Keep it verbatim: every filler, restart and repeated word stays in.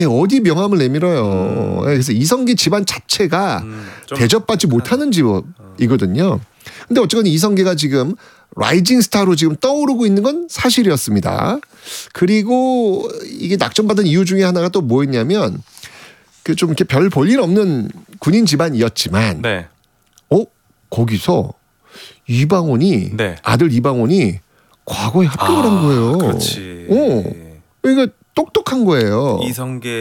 어디 명함을 내밀어요. 음. 그래서 이성계 집안 자체가 음, 대접받지 못하는 집이거든요. 근데 어쨌건 이성계가 지금 라이징 스타로 지금 떠오르고 있는 건 사실이었습니다. 그리고 이게 낙점받은 이유 중에 하나가 또 뭐였냐면 그 좀 이렇게 별 볼 일 없는 군인 집안이었지만 네. 어 거기서 이방원이 네. 아들 이방원이 과거에 합격을 아, 한 거예요. 그렇지. 어, 그러니까 똑똑한 거예요. 이성계